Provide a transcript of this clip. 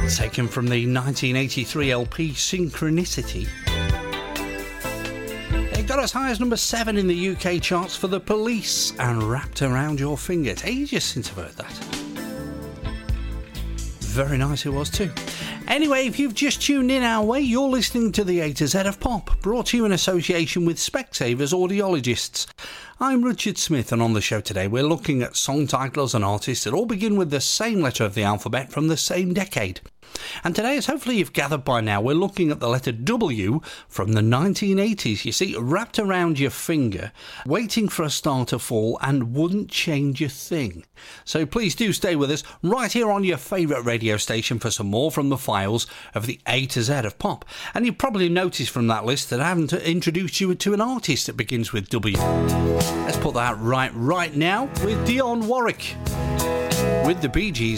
Taken from the 1983 LP Synchronicity. It got as high as number 7 in the UK charts for The Police and Wrapped Around Your Finger. It's ages since I've heard that. Very nice it was too. Anyway, if you've just tuned in our way, you're listening to the A to Z of Pop, brought to you in association with Specsavers Audiologists. I'm Richard Smith, and on the show today we're looking at song titles and artists that all begin with the same letter of the alphabet from the same decade. And today, as hopefully you've gathered by now, we're looking at the letter W from the 1980s. You see, Wrapped Around Your Finger, Waiting for a Star to Fall, and Wouldn't Change a Thing. So please do stay with us right here on your favourite radio station for some more from the files of the A to Z of Pop. And you've probably noticed from that list that I haven't introduced you to an artist that begins with W. Let's put that right now with Dionne Warwick with the Bee Gees.